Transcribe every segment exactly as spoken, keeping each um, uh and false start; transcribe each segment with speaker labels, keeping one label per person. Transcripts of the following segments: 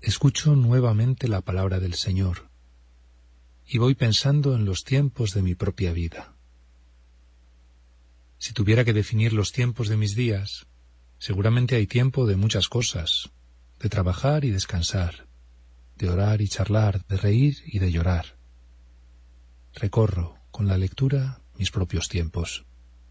Speaker 1: escucho nuevamente la palabra del Señor y voy pensando en los tiempos de mi propia vida. Si tuviera que definir los tiempos de mis días, seguramente hay tiempo de muchas cosas, de trabajar y descansar, de orar y charlar, de reír y de llorar. Recorro, con la lectura, mis propios tiempos.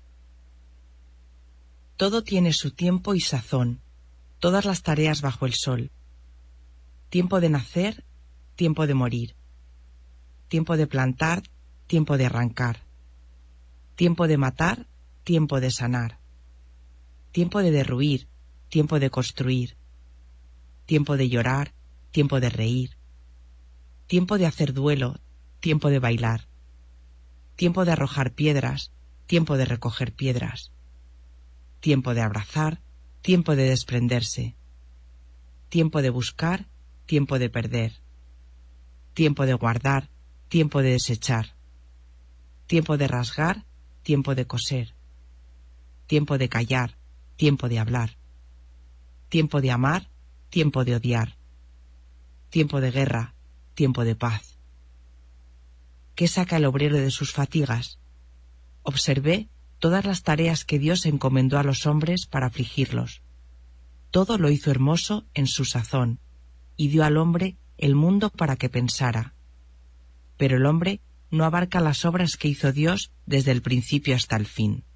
Speaker 2: Todo tiene su tiempo y sazón, todas las tareas bajo el sol. Tiempo de nacer, tiempo de morir. Tiempo de plantar, tiempo de arrancar. Tiempo de matar, tiempo de sanar. Tiempo de derruir, tiempo de construir. Tiempo de llorar, tiempo de reír. Tiempo de hacer duelo, tiempo de bailar. Tiempo de arrojar piedras, tiempo de recoger piedras. Tiempo de abrazar, tiempo de desprenderse. Tiempo de buscar, tiempo de perder. Tiempo de guardar, tiempo de desechar. Tiempo de rasgar, tiempo de coser. Tiempo de callar, tiempo de hablar. Tiempo de amar, tiempo de odiar. Tiempo de guerra, tiempo de paz. ¿Qué saca el obrero de sus fatigas? Observé todas las tareas que Dios encomendó a los hombres para afligirlos. Todo lo hizo hermoso en su sazón, y dio al hombre el mundo para que pensara. Pero el hombre no abarca las obras que hizo Dios desde el principio hasta el fin.